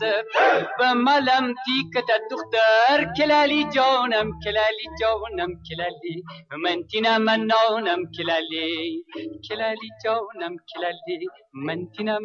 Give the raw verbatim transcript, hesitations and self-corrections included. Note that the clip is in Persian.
يوسف بملم تيكة الدختر كلالي جونم كلالي جونم كلالي منتنا منونم كلالي كلالي جونم كلالي منتنا